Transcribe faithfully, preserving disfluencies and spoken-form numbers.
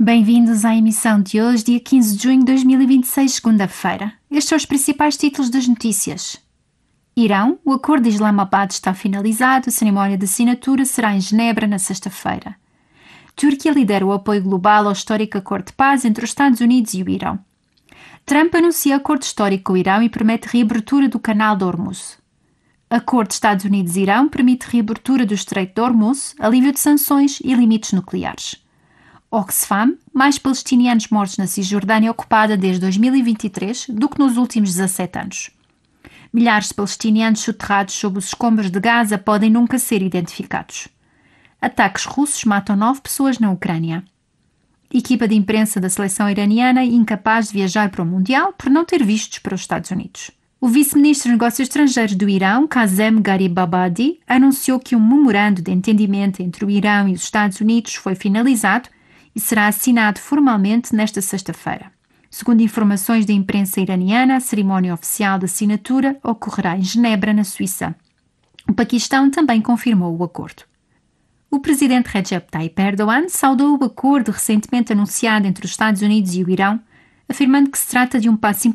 Bem-vindos à emissão de hoje, dia quinze de junho de dois mil e vinte e seis, segunda-feira. Estes são os principais títulos das notícias. Irão, o acordo de Islamabad está finalizado, a cerimónia de assinatura será em Genebra na sexta-feira. Turquia lidera o apoio global ao histórico acordo de paz entre os Estados Unidos e o Irão. Trump anuncia acordo histórico com o Irão e promete reabertura do canal de Hormuz. Acordo Estados Unidos-Irão permite reabertura do Estreito de Hormuz, alívio de sanções e limites nucleares. Oxfam, mais palestinianos mortos na Cisjordânia ocupada desde dois mil e vinte e três do que nos últimos dezassete anos. Milhares de palestinianos soterrados sob os escombros de Gaza podem nunca ser identificados. Ataques russos matam nove pessoas na Ucrânia. Equipa de imprensa da seleção iraniana incapaz de viajar para o Mundial por não ter vistos para os Estados Unidos. O vice-ministro de Negócios Estrangeiros do Irão, Kazem Garibabadi, anunciou que um memorando de entendimento entre o Irão e os Estados Unidos foi finalizado e será assinado formalmente nesta sexta-feira. Segundo informações da imprensa iraniana, a cerimónia oficial de assinatura ocorrerá em Genebra, na Suíça. O Paquistão também confirmou o acordo. O presidente Recep Tayyip Erdogan saudou o acordo recentemente anunciado entre os Estados Unidos e o Irão, afirmando que se trata de um passo importante